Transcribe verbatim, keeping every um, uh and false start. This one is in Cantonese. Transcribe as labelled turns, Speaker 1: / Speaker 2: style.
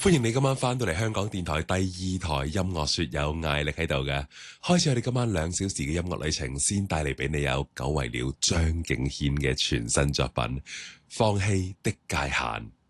Speaker 1: 歡迎你今晚翻到嚟香港電台第二台音樂說，有艾力喺度嘅。開始我哋今晚兩小時嘅音樂旅程，先帶嚟俾你有久違了張敬軒嘅全新作品《放棄的界限》。